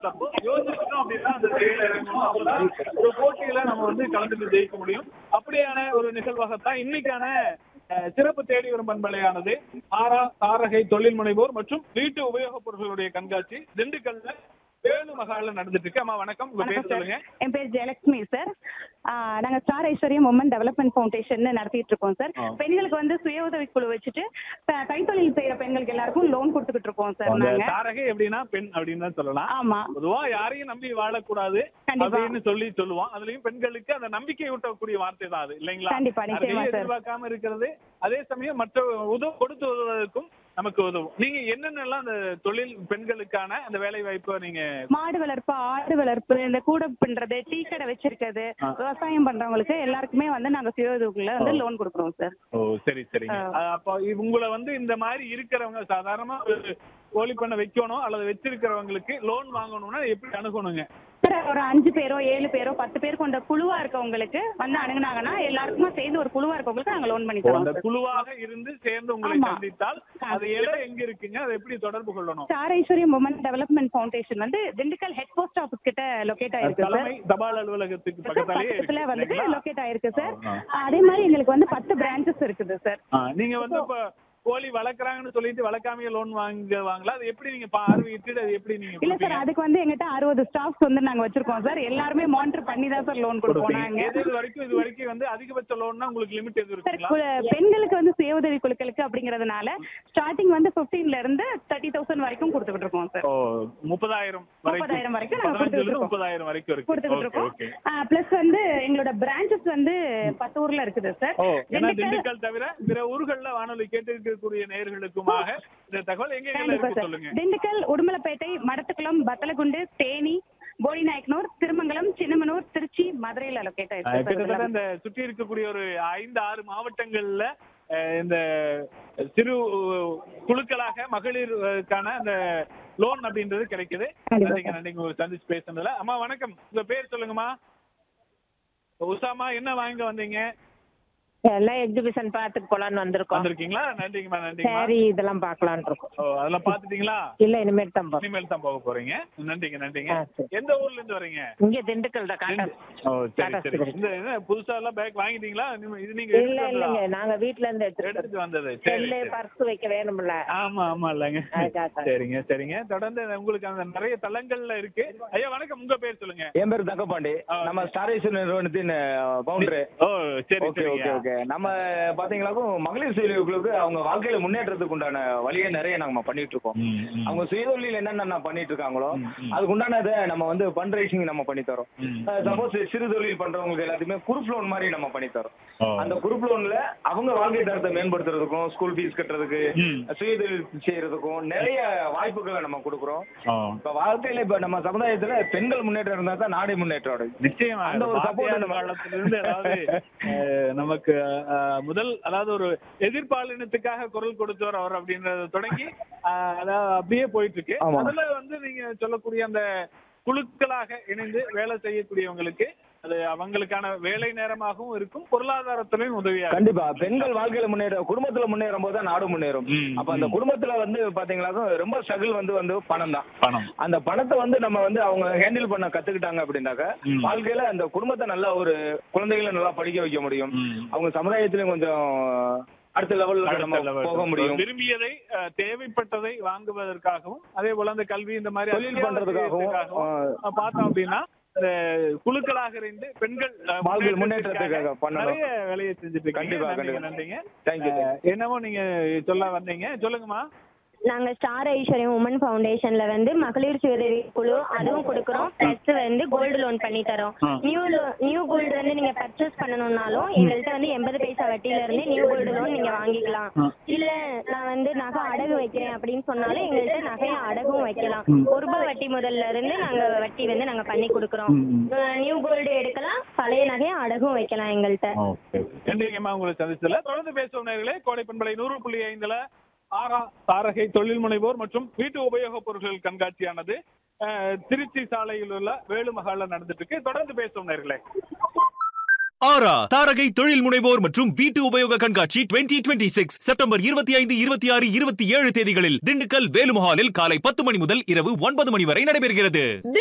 அப்போ யோசிச்சிட்டோம் அப்படின்னா அந்த செயல இறங்கணும். அப்பதான் ஒரு போட்டியில நம்ம வந்து கலந்துட்டு ஜெயிக்க முடியும். அப்படியான ஒரு நிகழ்வாகத்தான் இன்னைக்கான சிறப்பு தேடி வரும் பண்பலையானது தாரகை தொழில் முனைவோர் மற்றும் வீட்டு உபயோகப் பொருட்களுடைய கண்காட்சி திண்டுக்கல்ல வேலு மகால்ல நடந்துட்டு இருக்கு. அம்மா வணக்கம், உங்க பேர் சொல்லுங்க. என் பேர் ஜெயலட்சுமி சார். நாங்க ஸ்டார் ஐஸ்வர்யம் உமன் டெவலப்மெண்ட் ஃபவுண்டேஷன் நடத்திட்டு இருக்கோம் சார். பெண்களுக்கு வந்து சுய உதவி குழு வச்சுட்டு கைத்தொழில் செய்யற பெண்களுக்கு எல்லாருக்கும் லோன் கொடுத்துக்கிட்டு இருக்கோம் சார். நாங்க தாரகை எப்படின்னா பெண் அப்படின்னு தான் சொல்லலாம். ஆமா, பொதுவா யாரையும் நம்பி வாழக்கூடாது அப்படின்னு சொல்லுவோம். அதுலயும் பெண்களுக்கு அந்த நம்பிக்கை ஊட்டக்கூடிய வார்த்தை தான் அது, இல்லைங்களா? கண்டிப்பா, நிச்சயமா சார். எதிர்பார்க்காம இருக்கிறது, அதே சமயம் மற்ற கொடுத்து உதவுவதற்கும் நமக்கு உதவும். நீங்க என்னென்னலாம் அந்த தொழில் பெண்களுக்கான அந்த வேலை வாய்ப்பு, நீங்க மாடு வளர்ப்பு, ஆடு வளர்ப்பு, இந்த கூடை பின்றது, டீ கடை வச்சிருக்கிறது, விவசாயம் பண்றவங்களுக்கு எல்லாருக்குமே வந்து நாங்க சுய உதவிக்குள்ள வந்து லோன் கொடுக்குறோம் சார். ஓ சரி சரிங்க. அப்ப உங்களை வந்து இந்த மாதிரி இருக்கிறவங்க சாதாரணமா கோழி பண்ண வைக்கணும் அல்லது வச்சிருக்கிறவங்களுக்கு லோன் வாங்கணும்னா எப்படி அணுகணுங்க? ஒரு 5 பேரோ 7 பேரோ 10 பேர் கொண்ட குழுவா இருக்கவங்களுக்கு வந்து அணுகுனாங்கன்னா எல்லாருக்குமே சேர்ந்து ஒரு குழுவா இருக்கவங்களுக்கு நாங்க லோன் பண்ணி தரோம். அந்த குழுவாக இருந்து சேர்ந்து உங்களை சந்தித்தால் அது இடம் எங்க இருக்குங்க, அதை எப்படி தொடர்பு கொள்ளணும்? ஸ்டார் ஐஸ்வர்யம் உமன் டெவலப்மெண்ட் ஃபவுண்டேஷன் வந்து திண்டுக்கல் ஹெட் போஸ்ட் ஆபீஸ் கிட்ட லொகேட் ஆயிருக்கு சார். தலைமை தபால் அலுவலகத்துக்கு பக்கத்துலயே வந்து லொகேட் ஆயிருக்கு சார். அதே மாதிரி எங்களுக்கு வந்து 10 பிரான்ச்சஸ் இருக்குது சார். நீங்க வந்து இப்ப கோழி வளர்க்குறாங்கன்னு சொல்லிட்டு வளர்க்காமையே லோன் வாங்குவாங்களா? அது எப்படி நீங்க பார்வையிட்டு அது எப்படி நீங்க? இல்ல சார், அதுக்கு வந்து எங்கிட்ட 60 ஸ்டாஃப்ஸ் வந்து நாங்க வச்சிருக்கோம் சார். எல்லாருமே மானிட்டர் பண்ணி தான் சார் லோன் கொடுப்போம். நாங்க இது வரைக்கும் வந்து அதிகபட்ச லோன்னா உங்களுக்கு லிமிட் எது இருக்குங்களா? பெண்களுக்கு வந்து சுய உதவி குழுக்களுக்கு அப்படிங்கறதுனால ஸ்டார்டிங் வந்து 15ல இருந்து 30,000 வரைக்கும் கொடுத்துட்டு இருக்கோம் சார். 30,000 வரைக்கும் நாங்க கொடுத்துட்டு இருக்கோம். 30,000 வரைக்கும் இருக்கு. கொடுத்துட்டு இருக்கோம். பிளஸ் வந்து எங்களோட பிரான்ச்சஸ் வந்து 10 ஊர்ல இருக்குது சார். திண்டுக்கல் தவிர பிற ஊர்கள்ல வானொலி கேட்டு கூடிய நேயர்களுக்குமாக இந்த தகவல் எங்க இருக்கு சொல்லுங்க. திண்டுக்கல், உடுமலைப்பேட்டை, மடத்துக்குளம், பத்தலகுண்டு, தேனி, போடிநாயக்கனூர், திருமங்கலம், சின்னமனூர், திருச்சி, மதுரையில லொகேட் ஆயிருக்கு. இந்த சுற்றி இருக்கக்கூடிய ஒரு 5-6 மாவட்டங்கள்ல இந்த சிறு குழுக்களாக மகளிருக்கான அந்த லோன் அப்படின்றது கிடைக்குது. நன்றிங்க ஒரு சந்திச்சு பேசுனதுல. அம்மா வணக்கம், உங்க பேர் சொல்லுங்கம்மா. உஷாமா, என்ன வாங்க வந்தீங்க? எல்லாம் எக்ஸிபிஷன் பார்த்துட்டு போலான்னு வந்திருக்கீங்களா? நன்றிங்கம்மா. நன்றிங்க. சரி, இதெல்லாம் பார்க்கலான்னு இருக்கோம். அதெல்லாம் பாத்துட்டீங்களா? இல்ல, இனிமேல் தான் போக போறீங்க. நன்றிங்க. எந்த ஊர்ல இருந்து வரீங்க? இங்க திண்டுக்கல் தான். சரி. இந்த புதுசா எல்லாம் பேக் வாங்கிட்டீங்களா? இது நீங்க இல்லங்க, நாங்க வீட்ல இருந்து எடுத்துட்டு வந்தது. செல்லு பர்ஸ் வைக்க வேணும்ல. ஆமா இல்லங்க. சரிங்க. தொடர்ந்து உங்களுக்கு அந்த நிறைய தளங்கள்ல இருக்கு. ஐயா வணக்கம், உங்க பேர் சொல்லுங்க. என் பேர் தங்கபாண்டி. நம்ம ஸ்டார் ஐஸ்வர்யம் நிறுவனத்தின் பவுண்டர். சரி. நம்ம பாத்தீங்கன்னாக்கும் மகளிர் சுயதொழிலுக்கு அவங்க வாழ்க்கையில முன்னேற்றத்துக்கு உண்டான வழியை நிறைய நம்ம பண்ணிட்டு இருக்கோம். அவங்க சுயதொழில் என்னென்ன பண்ணிட்டு இருக்காங்களோ அதுக்கு உண்டானதை நம்ம வந்து ஃபண்ட் ரைசிங் நம்ம பண்ணி தரோம். சப்போஸ் சிறு தொழில் பண்றவங்களுக்கு எல்லாத்தையுமே குரூப் லோன் மாதிரி நம்ம பண்ணி தரோம். அந்த குரூப் லோன்ல அவங்க வாழ்க்கை தரத்தை மேம்படுத்துறதுக்கும், ஸ்கூல் ஃபீஸ் கட்டுறதுக்கு, சுயதொழில் செய்யறதுக்கும் நிறைய வாய்ப்புகளை நம்ம கொடுக்குறோம். இப்ப வாழ்க்கையில இப்ப நம்ம சமுதாயத்துல பெண்கள் முன்னேற்றம் இருந்தா தான் நாடு முன்னேற்றம் அடையும். நிச்சயமா அந்த ஒரு சப்போர்ட் காலத்திலிருந்து நமக்கு அதாவது ஒரு எதிர்பாலினத்துக்காக குரல் கொடுத்தவர் அவர் அப்படின்றத தொடங்கி அதாவது அப்படியே போயிட்டு இருக்கு. அதுல வந்து நீங்க சொல்லக்கூடிய அந்த குழுக்களாக இணைந்து வேலை செய்யக்கூடியவங்களுக்கு அது அவங்களுக்கான வேலை நேரமாகவும் இருக்கும், பொருளாதாரத்திலையும் உதவியாக. கண்டிப்பா பெண்கள் வாழ்க்கையில குடும்பத்துல முன்னேறும் போது நாடு முன்னேறும். அப்ப அந்த குடும்பத்துல வந்து பாத்தீங்கன்னா ரொம்ப ஸ்ட்ரகிள் வந்து பணம் தான். அந்த பணத்தை வந்து நம்ம வந்து அவங்க ஹேண்டில் பண்ண கத்துக்கிட்டாங்க அப்படின்னாக்க வாழ்க்கையில அந்த குடும்பத்தை நல்லா ஒரு குழந்தைகளை நல்லா படிக்க வைக்க முடியும். அவங்க சமுதாயத்திலும் கொஞ்சம் அடுத்த லெவல்ல போக முடியும். விரும்பியதை தேவைப்பட்டதை வாங்குவதற்காகவும் அதே போல அந்த கல்வி இந்த மாதிரி தொழில் பண்றதுக்காகவும் பார்த்தோம் அப்படின்னா குழுக்களாக இருந்து பெண்கள் முன்னேற்றத்துக்காக நிறைய வேலையை செஞ்சுட்டு இருக்காங்க. நன்றிங்க. என்னமோ நீங்க சொல்ல வந்தீங்க, சொல்லுங்கம்மா. நாங்க ஸ்டார் ஐஸ்வர்யம் உமன் ஃபவுண்டேஷன்ல வந்து மகளிர் சுயதொழில் குழு அதுவும் கொடுக்குறோம். பிளஸ் வந்து கோல்டு லோன் பண்ணி தரோம். நியூ கோல்டு வந்து நீங்க பர்ச்சேஸ் பண்ணணும்னாலும் எங்கள்கிட்ட வந்து 80 பைசா வட்டியில இருந்து நியூ கோல்டு லோன் நீங்க வாங்கிக்கலாம். இல்ல நான் வந்து நகை அடகு வைக்கிறேன் அப்படின்னு சொன்னாலும் எங்கள்கிட்ட நகையை அடகும் வைக்கலாம். ₹1 வட்டி முதல்ல இருந்து நாங்க வட்டி வந்து நாங்க பண்ணி கொடுக்குறோம். நியூ கோல்டு எடுக்கலாம், பழைய நகையை அடகும் வைக்கலாம் எங்கள்கிட்ட. நன்றிங்கம்மா, உங்களை சந்திச்சதுல. தொடர்ந்து பேசும் நேயர்களே, கோடை பண்பலை 100.5 தாரகை தொழில் முனைவோர் மற்றும் வீட்டு உபயோகப் பொருட்கள் கண்காட்சியானது திருச்சி சாலையில் உள்ள வேலு மகால்ல நடந்துட்டு இருக்கு. தொடர்ந்து பேசும் நேயர்களே. ஆரா தாரகை தொழில் முனைவோர் மற்றும் வீட்டு உபயோக கண்காட்சி 2026 செப்டம்பர் 25, 26, 27 தேதிகளில் திண்டுக்கல் வேலுமஹாலில் காலை 10 மணி முதல் இரவு 9 மணி வரை நடைபெறுகிறது.